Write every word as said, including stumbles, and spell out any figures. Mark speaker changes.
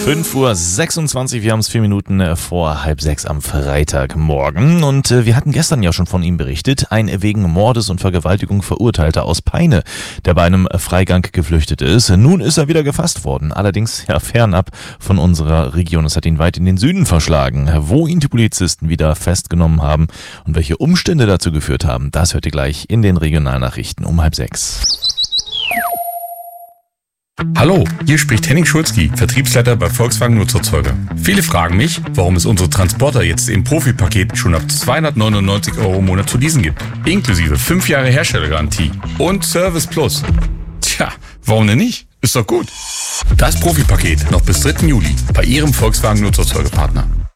Speaker 1: fünf Uhr sechsundzwanzig, wir haben es vier Minuten vor halb sechs am Freitagmorgen und äh, wir hatten gestern ja schon von ihm berichtet, ein wegen Mordes und Vergewaltigung Verurteilter aus Peine, der bei einem Freigang geflüchtet ist. Nun ist er wieder gefasst worden, allerdings ja fernab von unserer Region. Es hat ihn weit in den Süden verschlagen. Wo ihn die Polizisten wieder festgenommen haben und welche Umstände dazu geführt haben, das hört ihr gleich in den Regionalnachrichten um halb sechs.
Speaker 2: Hallo, hier spricht Henning Schulzki, Vertriebsleiter bei Volkswagen Nutzerzeuger. Viele fragen mich, warum es unsere Transporter jetzt im Profipaket schon ab zweihundertneunundneunzig Euro im Monat zu leasen gibt. Inklusive fünf Jahre Herstellergarantie und Service Plus. Tja, warum denn nicht? Ist doch gut. Das Profipaket noch bis dritten Juli bei Ihrem Volkswagen Nutzerzeugerpartner.